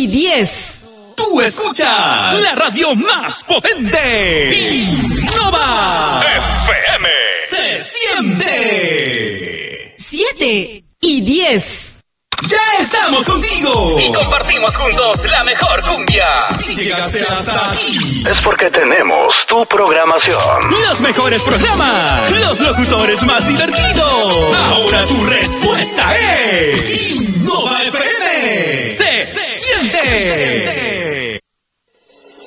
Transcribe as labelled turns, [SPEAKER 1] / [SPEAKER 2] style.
[SPEAKER 1] y 10.
[SPEAKER 2] Tú escuchas la radio más potente. Innova FM. Se siente.
[SPEAKER 1] 7 y 10.
[SPEAKER 2] ¡Ya estamos contigo!
[SPEAKER 3] Y compartimos juntos la mejor cumbia.
[SPEAKER 2] Si llegaste hasta aquí,
[SPEAKER 3] es porque tenemos tu programación.
[SPEAKER 2] los mejores programas, los locutores más divertidos. Ahora tu respuesta es Innova FM. Se siente.